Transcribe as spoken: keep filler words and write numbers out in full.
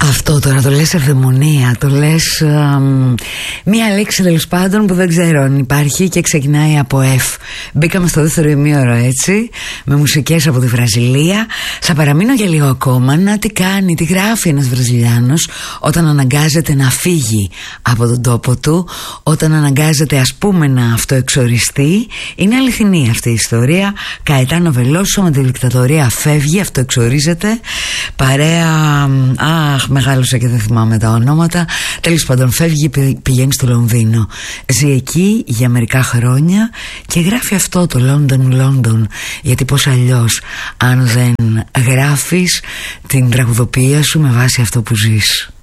Αυτό τώρα το λες ευδαιμονία, το λες α, μία λέξη τέλος πάντων που δεν ξέρω αν υπάρχει και ξεκινάει από F. Μπήκαμε στο δεύτερο ημίωρο έτσι, με μουσικές από τη Βραζιλία. Θα παραμείνω για λίγο ακόμα να τι κάνει, τι γράφει ένας Βραζιλιάνος όταν αναγκάζεται να φύγει από τον τόπο του, όταν αναγκάζεται ας πούμε να αυτοεξοριστεί. Είναι αληθινή αυτή η ιστορία. Καετάνο Βελόσο με τη δικτατορία φεύγει, αυτοεξορίζεται. Παρέα, αχ, μεγάλωσα και δεν θυμάμαι τα ονόματα. Τέλος πάντων, φεύγει, πηγαίνει στο Λονδίνο. Ζει εκεί για μερικά χρόνια και γράφει αυτό το London, London. Γιατί πώς αλλιώς, αν δεν γράφεις την τραγουδοποιία σου με βάση αυτό που ζεις.